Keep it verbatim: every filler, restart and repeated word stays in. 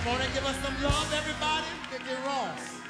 Come on and give us some love, everybody. Dickie Ross.